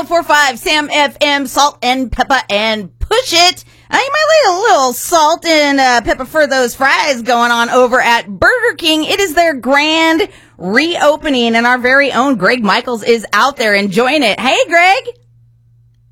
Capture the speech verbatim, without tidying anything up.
oh four five Sam F M, salt and pepper and push it. Uh, you might like a little salt and uh, pepper for those fries going on over at Burger King. It is their grand reopening, and our very own Greg Michaels is out there enjoying it. Hey, Greg.